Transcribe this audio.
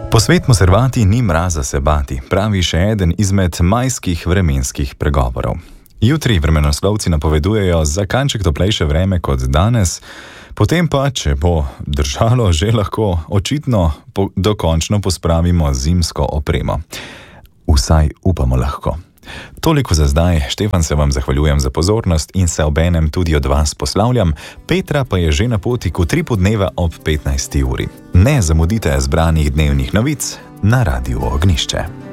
Posvet Moservati ni mraza se bati, pravi še eden izmed majskih vremenskih pregovorov. Jutri vremenoslovci napovedujejo za kanček toplejše vreme kot danes, potem pa, če bo držalo, že lahko očitno dokončno pospravimo zimsko opremo. Vsaj upamo lahko. Toliko za zdaj, Štefan, se vam zahvaljujem za pozornost in se obenem tudi od vas poslavljam. Petra pa je že na poti k Utripu dneva ob 15. uri. Ne zamudite zbranih dnevnih novic na Radiu Ognjišče.